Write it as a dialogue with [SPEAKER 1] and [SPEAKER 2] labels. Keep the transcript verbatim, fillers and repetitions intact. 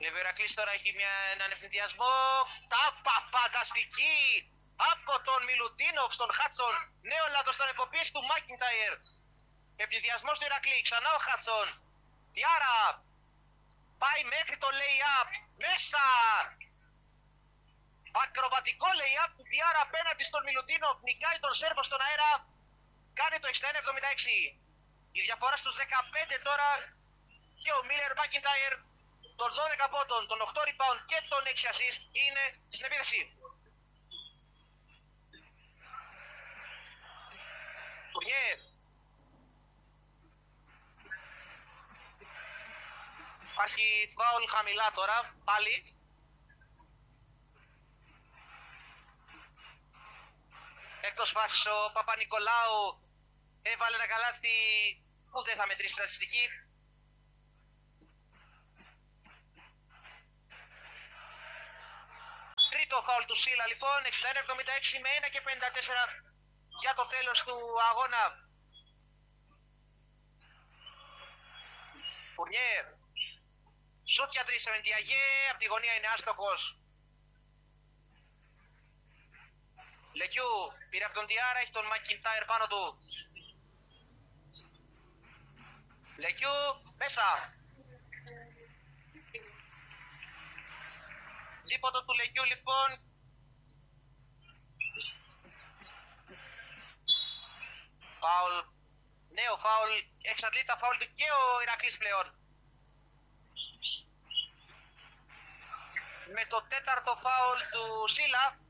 [SPEAKER 1] Βλέπει ο Ηρακλής τώρα έχει μια, έναν ευνηδιασμό. Τάπα φανταστική από τον Μιλουτίνοφ στον Χάτσον. Νέο λάθος στον εποποίηση του Μάκιντάιρ. Ευνηδιασμός του Ηρακλή. Ξανά ο Χάτσον. Διάρα. Πάει μέχρι το lay-up. Μέσα. Ακροβατικό lay-up του Διάρα απέναντι στον Μιλουτίνοφ. Νικάει τον Σέρβο στον αέρα. Κάνει το εξήντα ένα εβδομήντα έξι. Η διαφορά στους δεκαπέντε τώρα. Και ο Μίλλερ Μάκιντάιρ των δώδεκα πόντων, των οκτώ rebound και των έξι assist είναι στην επίθεση. Τουρνιέ. Υπάρχει φάουλ χαμηλά τώρα, πάλι. Εκτός φάσης ο Παπα-Νικολάου έβαλε ένα καλάθι που δεν θα μετρήσει στατιστική. Τρίτο φάουλ του Σίλα λοιπόν, εξήντα ένα εβδομήντα έξι με ένα και πενήντα τέσσερα για το τέλος του αγώνα. Φουρνιέ, σούτ για τρεις, Σεμεντιαγέ, από τη γωνία είναι άστοχος. Λεκιού, πήρε από τον Διάρα, έχει τον Μακιντάιρ πάνω του. Λεκιού, μέσα. Δίποτο του Λεκιού λοιπόν. Φάουλ, νέο φάουλ, εξαντλεί τα φάουλ του και ο Ηρακλής πλέον. Με το τέταρτο φάουλ του Σίλα